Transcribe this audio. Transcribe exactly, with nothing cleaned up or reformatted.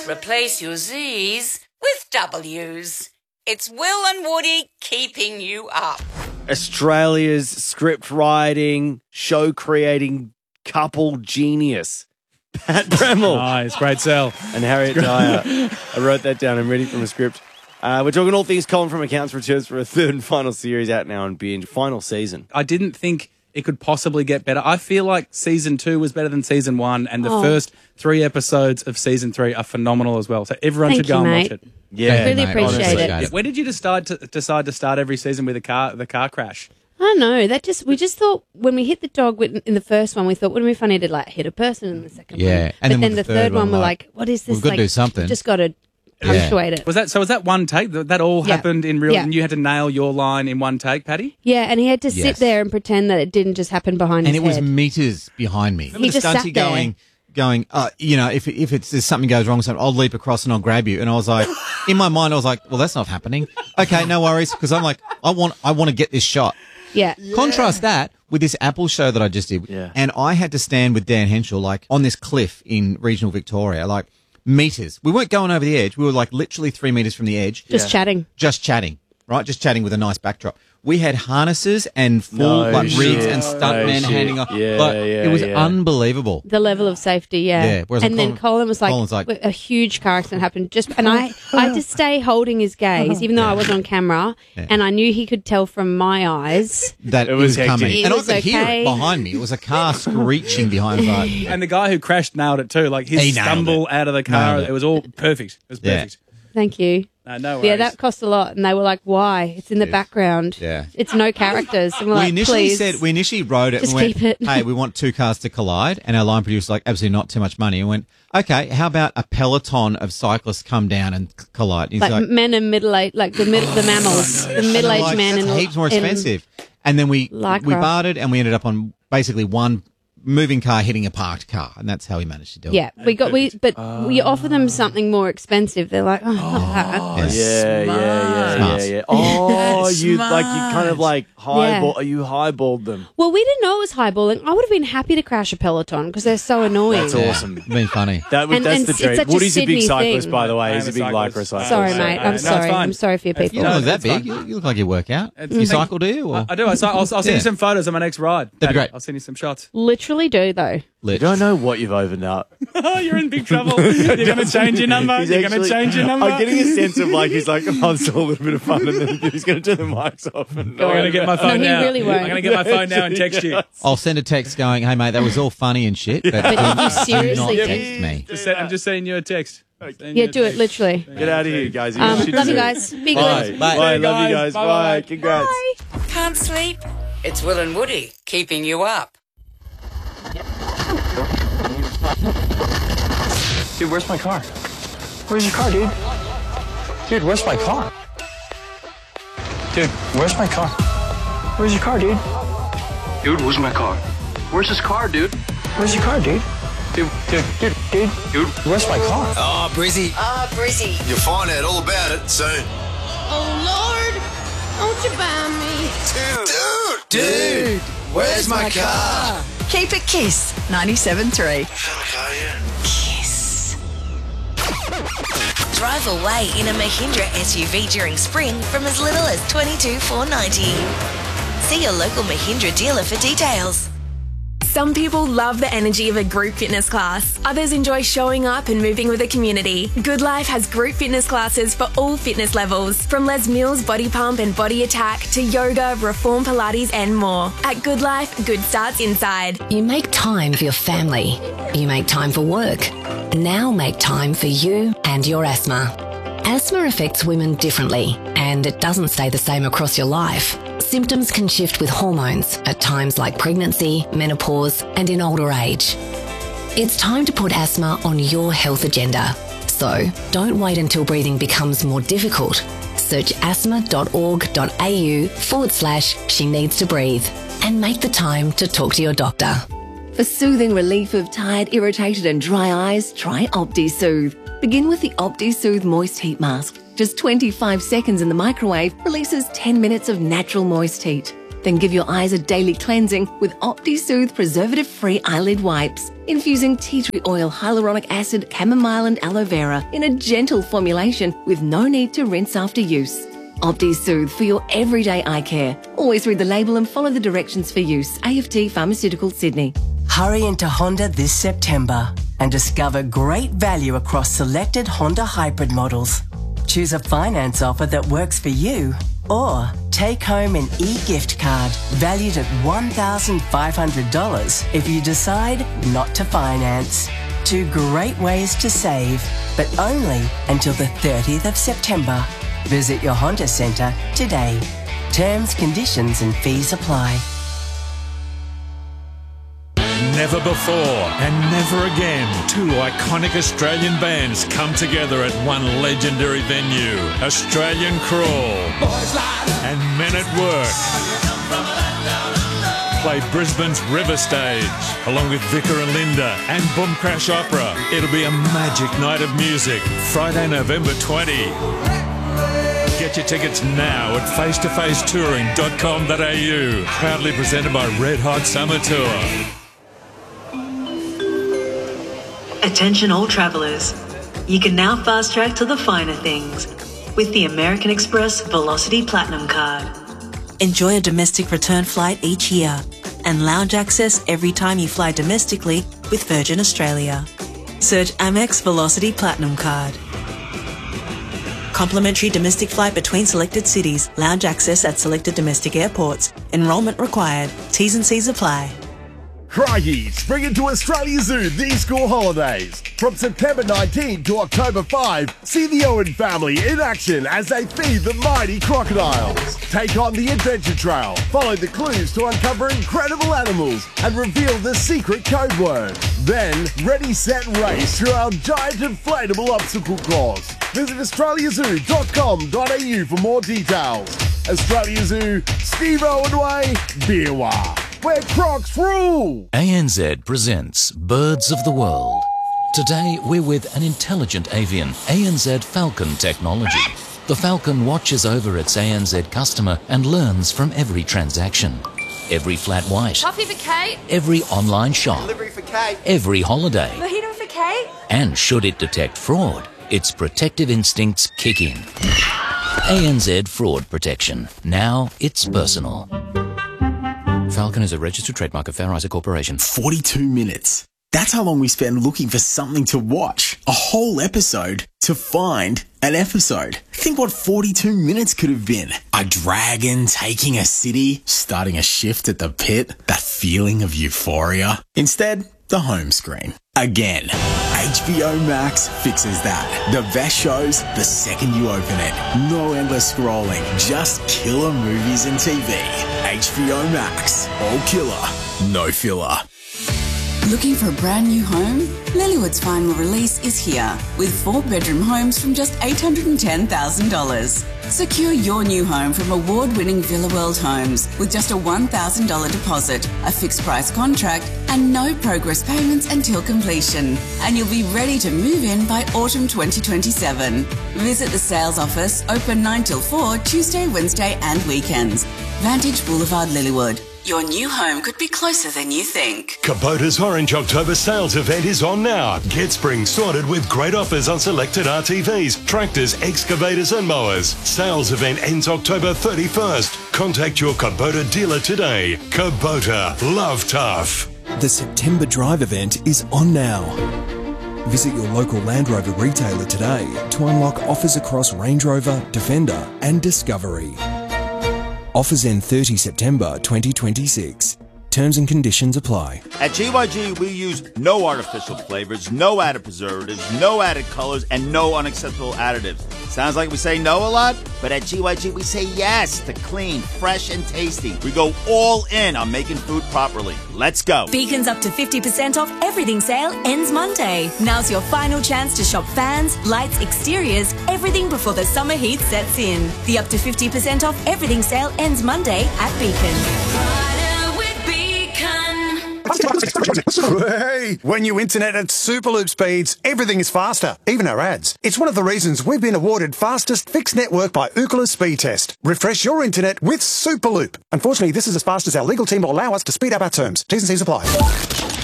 Replace your Z's with W's. It's Will and Woody keeping you up. Australia's script writing, show creating couple genius, Pat Bremmel. Nice, great sell. And Harriet Dyer. I wrote that down. I'm reading from a script. Uh, we're talking all things Colin from Accounts returns for a third and final series out now on Binge. Final season. I didn't think it could possibly get better. I feel like season two was better than season one, and the Oh. first three episodes of season three are phenomenal as well. So everyone Thank should go you, and mate. watch it. Yeah, I really mate, appreciate honestly, it. guys. Yeah, where did you decide to decide to start every season with a car the car crash? I don't know. That just we just thought when we hit the dog with- in the first one, we thought wouldn't it be funny to like hit a person in the second one? Yeah, but and then then, with the third, one, we're like, like, what is this? we've gotta like, do something. we've just got to Yeah. punctuate it. Was that so? Was that one take? That that all Yeah. happened in real, Yeah. and you had to nail your line in one take, Paddy? Yeah, and he had to sit Yes. there and pretend that it didn't just happen behind And his it was head. meters behind me. He the just stunty sat there. going, going, uh, you know, if if it's if something goes wrong, so I'll leap across and I'll grab you. And I was like, in my mind, I was like, well, that's not happening. Okay, no worries, because I'm like, I want I want to get this shot. yeah. Contrast that with this Apple show that I just did. Yeah. And I had to stand with Dan Henschel, like, on this cliff in regional Victoria, like, meters. We weren't going over the edge. We were, like, literally three meters from the edge. Just chatting. Just chatting, right? Just chatting with a nice backdrop. We had harnesses and full, No like, shit. rigs and No stuntmen shit. handing off. Yeah, like, yeah, it was yeah. unbelievable. The level of safety, yeah. Yeah, whereas and then Colin- Colin was like, Colin's like- a huge car accident happened. Just and I, I had to stay holding his gaze, even though I was on camera, Yeah. and I knew he could tell from my eyes. That It it was was, coming. hectic. It and was I could hear okay. it behind me. It was a car screeching behind the side. And the guy who crashed nailed it too. Like his He nailed stumble it. out of the car, Nailed it. it was all perfect. It was Yeah. perfect. Thank you. No, no worries. Yeah, that cost a lot, and they were like, "Why? It's in the background. Yeah. It's no characters." And we're We like, initially "Please." said we initially wrote it Just and went, keep it. hey, we want two cars to collide, and our line producer was like, absolutely not too much money. And went, okay, how about a peloton of cyclists come down and c- collide? And he's like, like, men and middle aged, like the mid- the mammals, the middle aged like, men, that's in heaps more in- expensive. And then we Lycra. we bartered, and we ended up on basically one moving car hitting a parked car, and that's how we managed to do Yeah, it. we got we, but we offer them something more expensive. They're like, "Oh, not that." Yes. Yeah, yeah, yeah, Smart. yeah, yeah. Oh, you like you kind of like highball. Yeah. You highballed them. Well, we didn't know it was highballing. I would have been happy to crash a peloton because they're so annoying. That's Yeah. awesome. Been funny. That was And- that's and the it's dream. such a Woody's a big Sydney cyclist, thing. by the way. I He's a am big a lycra cyclist. cyclist. Sorry, Uh, mate. no, I'm it's sorry. fine. I'm sorry for your It's people. You don't No, look that that's big. fine. You, you look like you work out. It's- You thank- cycle, do you? Or? I, I do. I, I'll, I'll send Yeah. you some photos of my next ride. That'd be great. I'll send you some shots. Literally do though. Lit. You don't know what you've opened up. Oh, you're in big trouble. You're going to change your number. He's You're going to actually- change your number. I'm getting a sense of like he's like, oh, it's still a little bit of fun, and then he's going to turn the mics off. And I'm going to get my phone he now. really won't. I'm going to get my phone now and text you. I'll send a text going, hey, mate, that was all funny and shit, but, But if you do not seriously text think- me. Just send, I'm just sending you a text. Sending Yeah, you a do it. text. Literally. Get out of here, guys. Um, Shit love you to do. guys. Be Bye. good. Bye. Bye. Love you guys. guys. Bye-bye. Bye. Congrats. Can't sleep? It's Will and Woody keeping you up. Dude, where's my car? Where's your car, dude? Dude, where's my car? Dude, where's my car? Where's your car, dude? Dude, where's my car? Where's his car, dude? Where's your car, dude? Dude, dude, dude, dude, dude, where's my car? Oh, Brizzy. Ah, Brizzy. You'll find out all about it soon. Oh, Lord, don't you buy me? Dude, dude, where's my car? Keep it Kiss ninety-seven point three. Found the car yet? Kiss. Drive away in a Mahindra S U V during spring from as little as twenty-two thousand four hundred ninety dollars. See your local Mahindra dealer for details. Some people love the energy of a group fitness class. Others enjoy showing up and moving with a community. Good Life has group fitness classes for all fitness levels, from Les Mills Body Pump and Body Attack to yoga, Reform Pilates and more. At Good Life, good starts inside. You make time for your family. You make time for work. Now make time for you and your asthma. Asthma affects women differently, and it doesn't stay the same across your life. Symptoms can shift with hormones at times like pregnancy, menopause, and in older age. It's time to put asthma on your health agenda. So don't wait until breathing becomes more difficult. Search asthma.org.au forward slash she needs to breathe and make the time to talk to your doctor. For soothing relief of tired, irritated and dry eyes, try OptiSoothe. Begin with the OptiSoothe Moist Heat Mask. Just twenty-five seconds in the microwave releases ten minutes of natural moist heat. Then give your eyes a daily cleansing with OptiSoothe preservative-free eyelid wipes, infusing tea tree oil, hyaluronic acid, chamomile and aloe vera in a gentle formulation with no need to rinse after use. OptiSoothe for your everyday eye care. Always read the label and follow the directions for use. A F T Pharmaceutical, Sydney. Hurry into Honda this September and discover great value across selected Honda hybrid models. Choose a finance offer that works for you, or take home an e-gift card valued at one thousand five hundred dollars if you decide not to finance. Two great ways to save, but only until the thirtieth of September. Visit your Honda Centre today. Terms, conditions and fees apply. Never before and never again, two iconic Australian bands come together at one legendary venue. Australian Crawl and Men at Work play Brisbane's River Stage, along with Vicar and Linda and Boom Crash Opera. It'll be a magic night of music, Friday, November twentieth. Get your tickets now at face to face touring dot com dot a u. Proudly presented by Red Hot Summer Tour. Attention all travellers. You can now fast track to the finer things with the American Express Velocity Platinum Card. Enjoy a domestic return flight each year and lounge access every time you fly domestically with Virgin Australia. Search Amex Velocity Platinum Card. Complimentary domestic flight between selected cities. Lounge access at selected domestic airports. Enrolment required. T's and C's apply. Crikey, spring into Australia Zoo these school holidays. From September nineteenth to October fifth, see the Owen family in action as they feed the mighty crocodiles. Take on the adventure trail, follow the clues to uncover incredible animals and reveal the secret code word. Then, ready, set, race through our giant inflatable obstacle course. Visit australia zoo dot com dot a u for more details. Australia Zoo, Steve Owen Way, Beerwah, where crocs rule. A N Z presents Birds of the World. Today we're with an intelligent avian, A N Z Falcon technology. The Falcon watches over its A N Z customer and learns from every transaction. Every flat white. Coffee for Kate. Every online shop. Delivery for Kate. Every holiday. Mojito for Kate. And should it detect fraud, its protective instincts kick in. A N Z Fraud Protection. Now it's personal. Falcon is a registered trademark of Fair Isaac Corporation. forty-two minutes. That's how long we spend looking for something to watch. A whole episode to find an episode. Think what forty-two minutes could have been. A dragon taking a city, starting a shift at the pit, that feeling of euphoria. Instead, the home screen. Again. H B O Max fixes that. The best shows the second you open it. No endless scrolling, just killer movies and T V. H B O Max. All killer, no filler. Looking for a brand new home? Lilywood's final release is here with four bedroom homes from just eight hundred ten thousand dollars. Secure your new home from award-winning Villa World Homes with just a one thousand dollars deposit, a fixed price contract and no progress payments until completion. And you'll be ready to move in by autumn twenty twenty-seven. Visit the sales office, open nine till four, Tuesday, Wednesday and weekends. Vantage Boulevard, Lilywood. Your new home could be closer than you think. Kubota's Orange October sales event is on now. Get spring sorted with great offers on selected R T Vs, tractors, excavators and mowers. Sales event ends October thirty-first. Contact your Kubota dealer today. Kubota, love tough. The September Drive event is on now. Visit your local Land Rover retailer today to unlock offers across Range Rover, Defender and Discovery. Offers end thirtieth September twenty twenty-six. Terms and conditions apply. At G Y G, we use no artificial flavors, no added preservatives, no added colors, and no unacceptable additives. Sounds like we say no a lot, but at G Y G, we say yes to clean, fresh, and tasty. We go all in on making food properly. Let's go. Beacon's up to fifty percent off everything sale ends Monday. Now's your final chance to shop fans, lights, exteriors, everything before the summer heat sets in. The up to fifty percent off everything sale ends Monday at Beacon. Beacon. Hey, when you internet at Superloop speeds, everything is faster, even our ads. It's one of the reasons we've been awarded fastest fixed network by Ookla Speed Test. Refresh your internet with Superloop. Unfortunately, this is as fast as our legal team will allow us to speed up our terms. T's and C's apply.